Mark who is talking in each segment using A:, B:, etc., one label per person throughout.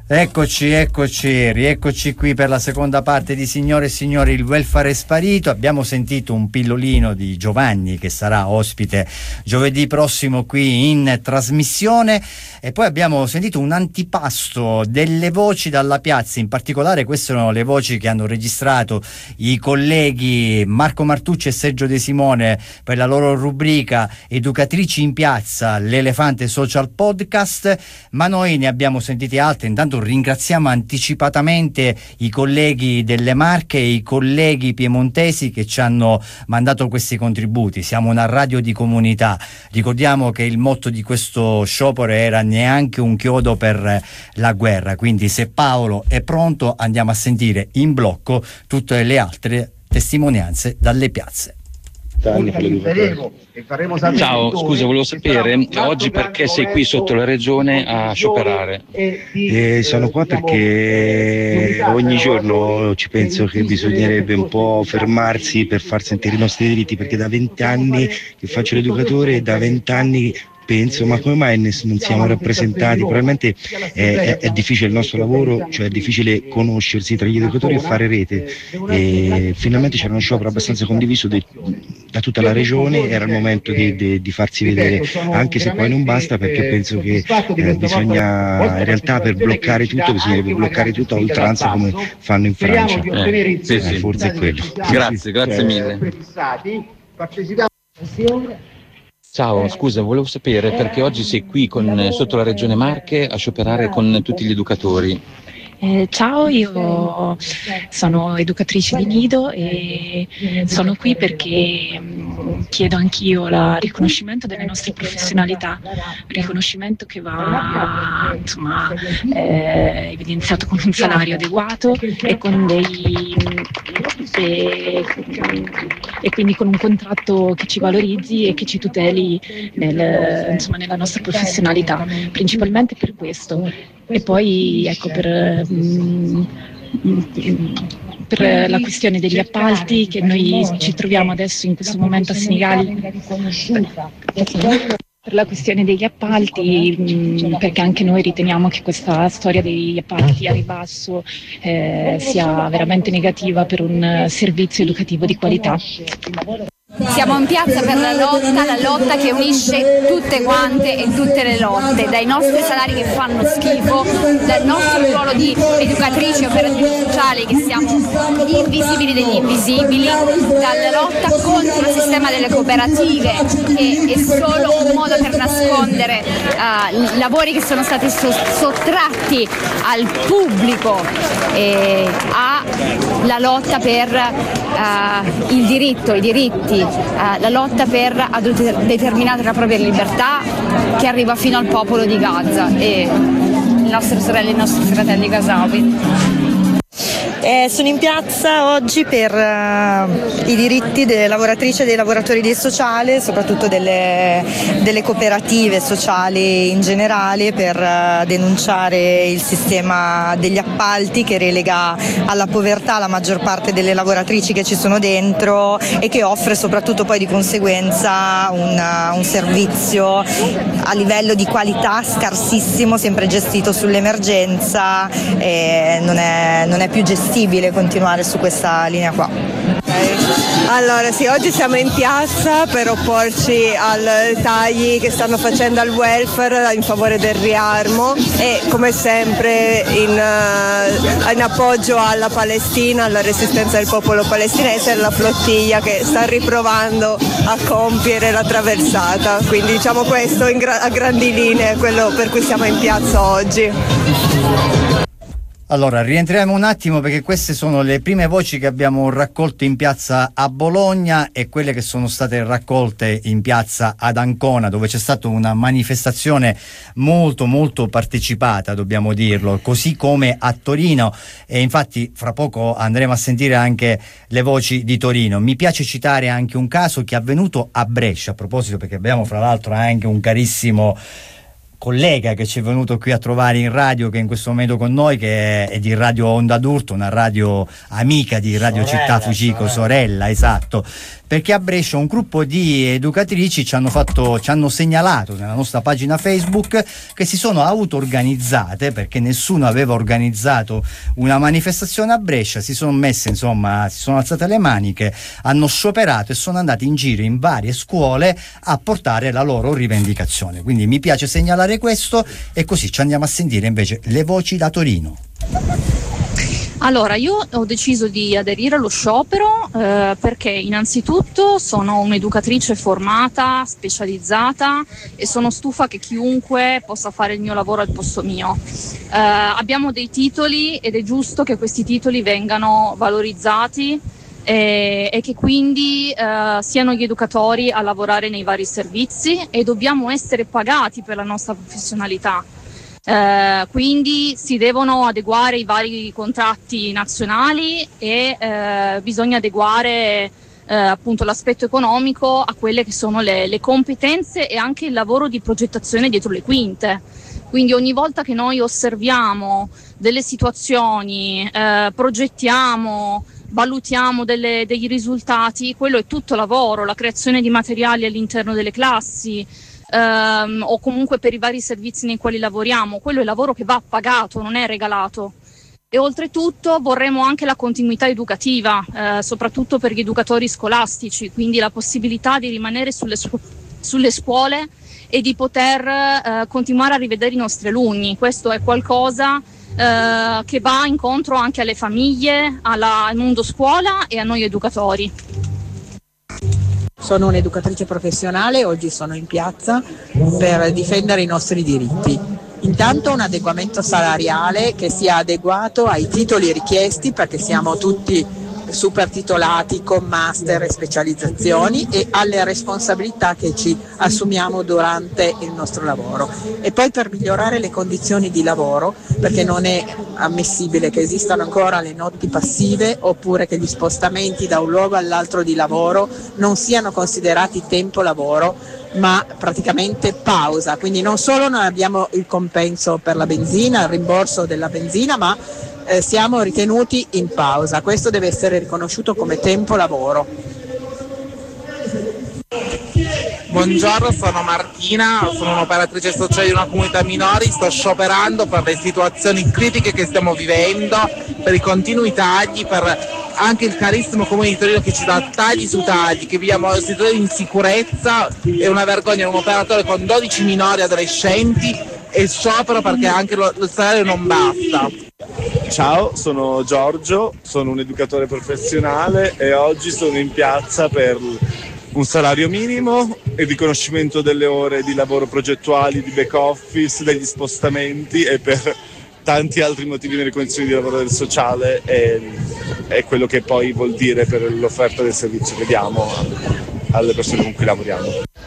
A: Rieccoci qui per la seconda parte di Signore e Signori, il welfare è sparito. Abbiamo sentito un pillolino di Giovanni che sarà ospite giovedì prossimo qui in trasmissione, e poi abbiamo sentito un antipasto delle voci dalla piazza. In particolare queste sono le voci che hanno registrato i colleghi Marco Martucci e Sergio De Simone per la loro rubrica Educatrici in Piazza, l'Elefante Social Podcast, ma noi ne abbiamo sentiti altri. Intanto ringraziamo anticipatamente i colleghi delle Marche e i colleghi piemontesi che ci hanno mandato questi contributi. Siamo una radio di comunità. Ricordiamo che il motto di questo sciopero era neanche un chiodo per la guerra, quindi se Paolo è pronto andiamo a sentire in blocco tutte le altre testimonianze dalle piazze.
B: Ciao, scusa, volevo sapere oggi perché sei qui sotto la regione a scioperare.
C: Sono qua perché ogni giorno ci penso che bisognerebbe un po' fermarsi per far sentire i nostri diritti, perché da 20 anni che faccio l'educatore e da 20 anni penso, ma come mai non siamo rappresentati? Probabilmente è difficile il nostro lavoro, cioè è difficile conoscersi tra gli educatori e fare rete, e finalmente c'era uno sciopero abbastanza condiviso da tutta la regione. Era il momento di farsi vedere, anche se poi non basta, perché penso che bisogna, in realtà, per bloccare tutto bisognerebbe bloccare tutto a oltranza come fanno in Francia.
B: Sì.
C: Forse è quello.
B: Grazie mille. Ciao, scusa, volevo sapere perché oggi sei qui sotto la regione Marche a scioperare con tutti gli educatori.
D: Ciao, io sono educatrice di nido e sono qui perché chiedo anch'io il riconoscimento delle nostre professionalità, riconoscimento che va evidenziato con un salario adeguato e con e quindi con un contratto che ci valorizzi e che ci tuteli nella nostra professionalità, principalmente per questo. E poi ecco, per la questione degli appalti, che noi ci troviamo adesso in questo momento a Senigallia, per la questione degli appalti, perché anche noi riteniamo che questa storia degli appalti a ribasso sia veramente negativa per un servizio educativo di qualità.
E: Siamo in piazza per la lotta che unisce tutte quante e tutte le lotte, dai nostri salari che fanno schifo, dal nostro ruolo di educatrici e operatrici sociali che siamo gli invisibili degli invisibili, dalla lotta contro il sistema delle cooperative che è solo un modo per nascondere lavori che sono stati sottratti al pubblico, alla lotta per i diritti, la lotta per autodeterminare la propria libertà, che arriva fino al popolo di Gaza e le nostre sorelle e i nostri fratelli gazawi.
F: Sono in piazza oggi per i diritti delle lavoratrici e dei lavoratori del sociale, soprattutto delle cooperative sociali in generale, per denunciare il sistema degli appalti che relega alla povertà la maggior parte delle lavoratrici che ci sono dentro e che offre soprattutto poi di conseguenza un servizio a livello di qualità scarsissimo, sempre gestito sull'emergenza, e non è più gestibile continuare su questa linea qua.
G: Allora sì, oggi siamo in piazza per opporci ai tagli che stanno facendo al welfare in favore del riarmo e come sempre in appoggio alla Palestina, alla resistenza del popolo palestinese e alla flottiglia che sta riprovando a compiere la traversata. Quindi diciamo questo a grandi linee è quello per cui siamo in piazza oggi.
A: Allora, rientriamo un attimo perché queste sono le prime voci che abbiamo raccolto in piazza a Bologna e quelle che sono state raccolte in piazza ad Ancona, dove c'è stata una manifestazione molto molto partecipata, dobbiamo dirlo, così come a Torino, e infatti fra poco andremo a sentire anche le voci di Torino. Mi piace citare anche un caso che è avvenuto a Brescia, a proposito, perché abbiamo fra l'altro anche un carissimo collega che ci è venuto qui a trovare in radio, che è in questo momento con noi, che è di Radio Onda d'Urto, una radio amica di Radio Città Fucico, sorella, esatto, perché a Brescia un gruppo di educatrici ci hanno segnalato nella nostra pagina Facebook che si sono auto-organizzate, perché nessuno aveva organizzato una manifestazione a Brescia, si sono alzate le maniche, hanno scioperato e sono andati in giro in varie scuole a portare la loro rivendicazione. Quindi mi piace segnalare questo, e così ci andiamo a sentire invece le voci da Torino.
H: Allora, io ho deciso di aderire allo sciopero perché innanzitutto sono un'educatrice formata, specializzata, e sono stufa che chiunque possa fare il mio lavoro al posto mio. Abbiamo dei titoli ed è giusto che questi titoli vengano valorizzati e che quindi siano gli educatori a lavorare nei vari servizi, e dobbiamo essere pagati per la nostra professionalità. Quindi si devono adeguare i vari contratti nazionali e bisogna adeguare appunto l'aspetto economico a quelle che sono le competenze e anche il lavoro di progettazione dietro le quinte. Quindi ogni volta che noi osserviamo delle situazioni, progettiamo, valutiamo degli risultati, quello è tutto lavoro, la creazione di materiali all'interno delle classi, o comunque per i vari servizi nei quali lavoriamo, quello è lavoro che va pagato, non è regalato. E oltretutto vorremmo anche la continuità educativa, soprattutto per gli educatori scolastici, quindi la possibilità di rimanere sulle scuole e di poter continuare a rivedere i nostri alunni. Questo è qualcosa che va incontro anche alle famiglie, al mondo scuola e a noi educatori.
I: Sono un'educatrice professionale, oggi sono in piazza per difendere i nostri diritti. Intanto un adeguamento salariale che sia adeguato ai titoli richiesti, perché siamo tutti super titolati con master e specializzazioni, e alle responsabilità che ci assumiamo durante il nostro lavoro. E poi per migliorare le condizioni di lavoro, perché non è ammissibile che esistano ancora le notti passive, oppure che gli spostamenti da un luogo all'altro di lavoro non siano considerati tempo lavoro, ma praticamente pausa. Quindi non solo non abbiamo il compenso per la benzina, il rimborso della benzina, ma siamo ritenuti in pausa. Questo deve essere riconosciuto come tempo lavoro.
J: Buongiorno, sono Martina, sono un'operatrice sociale di una comunità minori, sto scioperando per le situazioni critiche che stiamo vivendo, per i continui tagli, per anche il carissimo Comune di Torino che ci dà tagli su tagli, che viviamo situazioni di insicurezza. È una vergogna, un operatore con 12 minori adolescenti e sciopero perché anche lo salario non basta.
K: Ciao, sono Giorgio, sono un educatore professionale e oggi sono in piazza per un salario minimo, il riconoscimento delle ore di lavoro progettuali, di back office, degli spostamenti e per tanti altri motivi nelle condizioni di lavoro del sociale è quello che poi vuol dire per l'offerta del servizio che diamo alle persone con cui lavoriamo.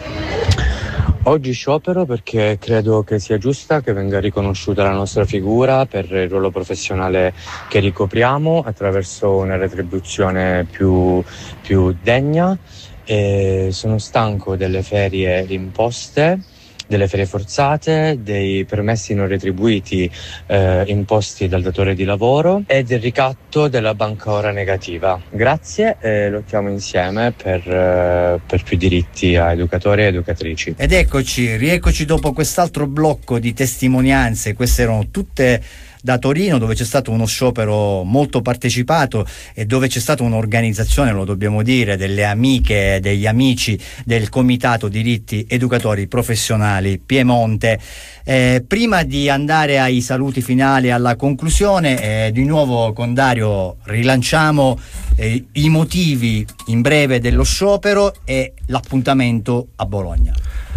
L: Oggi sciopero perché credo che sia giusta che venga riconosciuta la nostra figura per il ruolo professionale che ricopriamo attraverso una retribuzione più degna. E sono stanco delle ferie imposte, delle ferie forzate, dei permessi non retribuiti imposti dal datore di lavoro e del ricatto della banca ora negativa. Grazie e lottiamo insieme per più diritti a educatori e educatrici.
A: Ed rieccoci dopo quest'altro blocco di testimonianze. Queste erano tutte da Torino, dove c'è stato uno sciopero molto partecipato e dove c'è stata un'organizzazione, lo dobbiamo dire, delle amiche e degli amici del Comitato Diritti Educatori Professionali Piemonte. Prima di andare ai saluti finali, alla conclusione, di nuovo con Dario rilanciamo i motivi in breve dello sciopero e l'appuntamento a Bologna.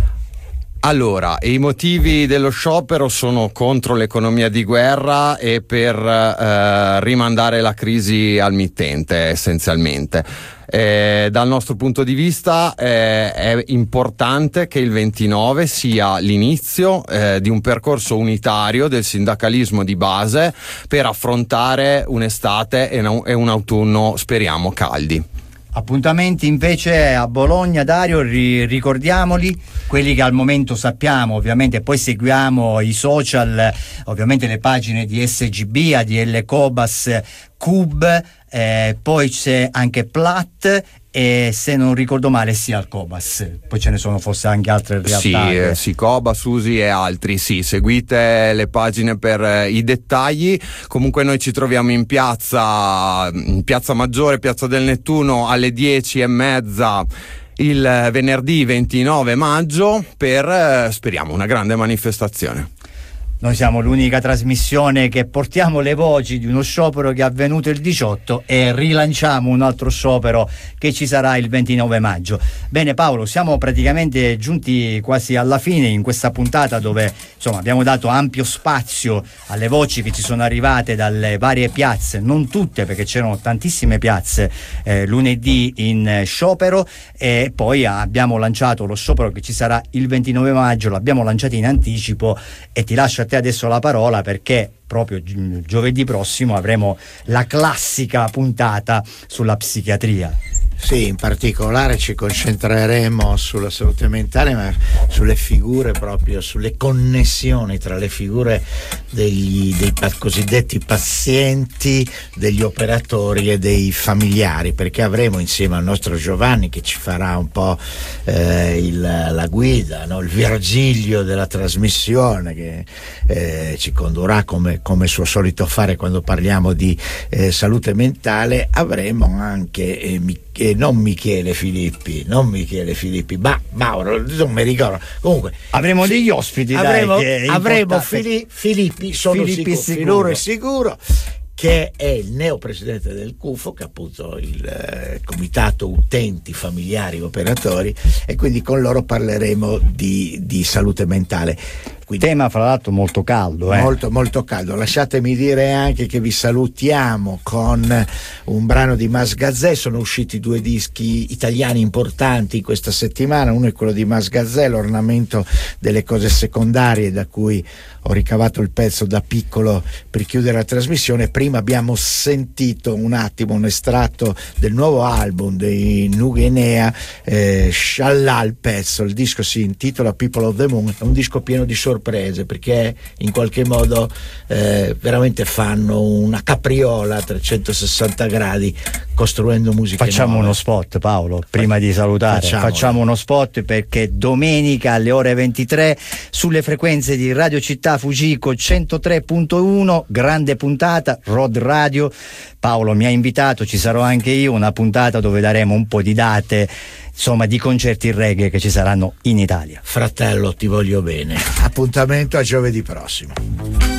M: Allora, i motivi dello sciopero sono contro l'economia di guerra e per rimandare la crisi al mittente, essenzialmente. Dal nostro punto di vista è importante che il 29 sia l'inizio di un percorso unitario del sindacalismo di base per affrontare un'estate e un autunno, speriamo, caldi.
A: Appuntamenti invece a Bologna, Dario, ricordiamoli, quelli che al momento sappiamo, ovviamente poi seguiamo i social, ovviamente le pagine di SGB, ADL Cobas, Cub, poi c'è anche Plat e se non ricordo male sia al Cobas, poi ce ne sono forse anche altre realtà.
M: Sì, Cobas, Usi e altri, sì, seguite le pagine per i dettagli. Comunque noi ci troviamo in piazza Maggiore, Piazza del Nettuno alle 10:30 il venerdì 29 maggio per, speriamo, una grande manifestazione.
A: Noi siamo l'unica trasmissione che portiamo le voci di uno sciopero che è avvenuto il 18 e rilanciamo un altro sciopero che ci sarà il 29 maggio. Bene Paolo, siamo praticamente giunti quasi alla fine in questa puntata dove insomma abbiamo dato ampio spazio alle voci che ci sono arrivate dalle varie piazze, non tutte perché c'erano tantissime piazze lunedì in sciopero, e poi abbiamo lanciato lo sciopero che ci sarà il 29 maggio, l'abbiamo lanciato in anticipo e ti lascio a te adesso la parola perché proprio giovedì prossimo avremo la classica puntata sulla psichiatria.
N: Sì, in particolare ci concentreremo sulla salute mentale, ma sulle figure, proprio sulle connessioni tra le figure dei cosiddetti pazienti, degli operatori e dei familiari, perché avremo insieme al nostro Giovanni che ci farà un po' la guida, no? Il Virgilio della trasmissione che ci condurrà come suo solito fare quando parliamo di salute mentale. Avremo anche non Michele Filippi, ma Mauro, non mi ricordo. Comunque
A: avremo degli ospiti,
N: avremo Filippi, sono sicuro, che è il neopresidente del CUFO, che è appunto il comitato utenti, familiari, operatori, e quindi con loro parleremo di salute mentale. Quindi,
A: tema fra l'altro molto caldo,
N: molto molto caldo. Lasciatemi dire anche che vi salutiamo con un brano di Mas Gazzè. Sono usciti 2 dischi italiani importanti questa settimana, uno è quello di Mas Gazzè, L'ornamento delle cose secondarie, da cui ho ricavato il pezzo da piccolo per chiudere la trasmissione. Prima abbiamo sentito un attimo un estratto del nuovo album dei Nugenea, Sciallà il pezzo, il disco si intitola People of the Moon, è un disco pieno di sorprese perché in qualche modo veramente fanno una capriola a 360 gradi costruendo musica.
A: Facciamo
N: nuove.
A: Uno spot, Paolo, prima di salutare. Facciamo uno spot perché domenica alle ore 23 sulle frequenze di Radio Città Fujiko 103.1, grande puntata, Road Radio. Paolo mi ha invitato, ci sarò anche io, una puntata dove daremo un po' di date, insomma, di concerti reggae che ci saranno in Italia.
N: Fratello, ti voglio bene. Appuntamento a giovedì prossimo.